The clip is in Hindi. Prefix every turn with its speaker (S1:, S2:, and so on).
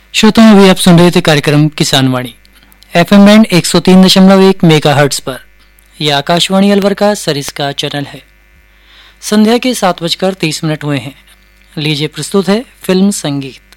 S1: श्रोताओं, अभी आप सुन रहे थे कार्यक्रम किसान वाणी एफएम बैंड 103.1 मेगाहर्ट्ज पर। यह आकाशवाणी अलवर का सरिस्का चैनल है। संध्या के 7:30 हुए हैं। लीजिए प्रस्तुत है फिल्म संगीत।